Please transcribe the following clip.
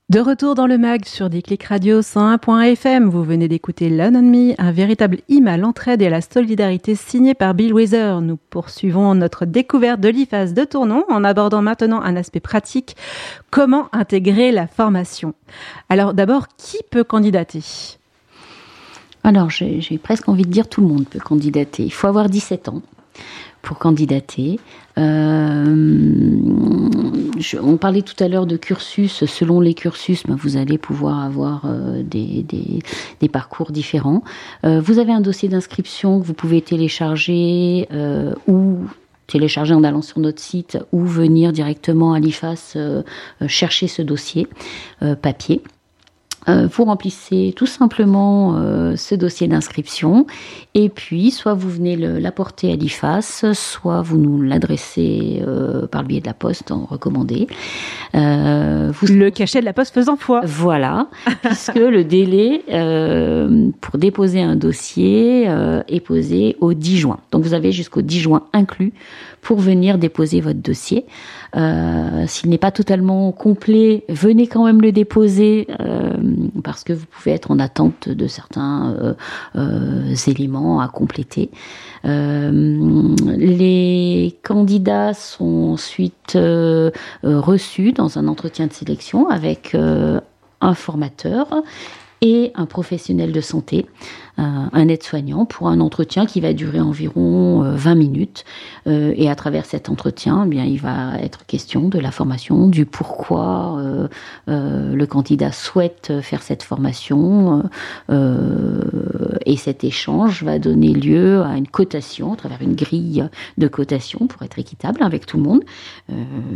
De retour dans le mag sur Déclic Radio 101.fm, vous venez d'écouter Lean on Me, un véritable hymne à l'entraide et à la solidarité signé par Bill Withers. Nous poursuivons notre découverte de l'IFAS de Tournon en abordant maintenant un aspect pratique, comment intégrer la formation. Alors d'abord, qui peut candidater ? Alors j'ai presque envie de dire tout le monde peut candidater. Il faut avoir 17 ans pour candidater. On parlait tout à l'heure de cursus. Selon les cursus, vous allez pouvoir avoir des parcours différents. Vous avez un dossier d'inscription que vous pouvez télécharger ou télécharger en allant sur notre site ou venir directement à l'IFAS chercher ce dossier papier. Vous remplissez tout simplement ce dossier d'inscription et puis soit vous venez l'apporter à l'IFAS, soit vous nous l'adressez par le biais de la poste en recommandé. Le cachet de la poste faisant foi. Voilà, puisque le délai pour déposer un dossier est posé au 10 juin. Donc vous avez jusqu'au 10 juin inclus pour venir déposer votre dossier. S'il n'est pas totalement complet, venez quand même le déposer parce que vous pouvez être en attente de certains éléments à compléter. Les candidats sont ensuite reçus dans un entretien de sélection avec un formateur et un professionnel de santé, un aide-soignant, pour un entretien qui va durer environ 20 minutes. Et à travers cet entretien, il va être question de la formation, du pourquoi le candidat souhaite faire cette formation. Et cet échange va donner lieu à une cotation, à travers une grille de cotation, pour être équitable avec tout le monde.